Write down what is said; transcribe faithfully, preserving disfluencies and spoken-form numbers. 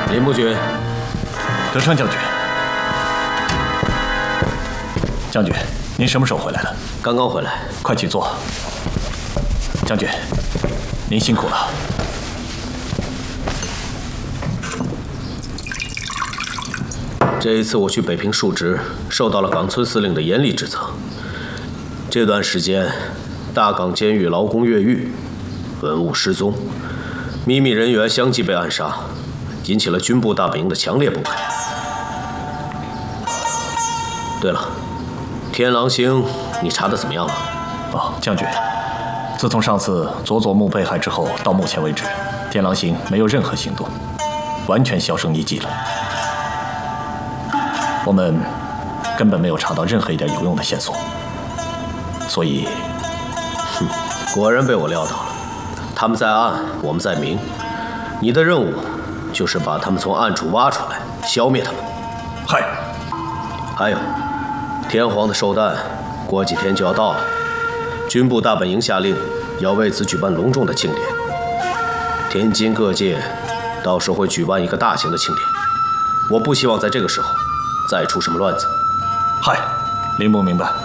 林幕军， 德川将军，将军，您什么时候回来的？ 刚刚回来。 快请坐。将军，您辛苦了。 这一次我去北平述职，受到了冈村司令的严厉指责。这段时间，大冈监狱劳工越狱，文物失踪，秘密人员相继被暗杀，引起了军部大本营的强烈不满。对了，天狼星，你查得怎么样了？ 哦，将军，自从上次佐佐木被害之后，到目前为止，天狼星没有任何行动，完全销声匿迹了。我们根本没有查到任何一点有用的线索，所以， 哼，果然被我料到了。他们在暗，我们在明。你的任务就是把他们从暗处挖出来，消灭他们。 嗨， 还有，天皇的寿诞过几天就要到了，军部大本营下令要为此举办隆重的庆典。天津各界到时候会举办一个大型的庆典，我不希望在这个时候再出什么乱子。 嗨，林木明白。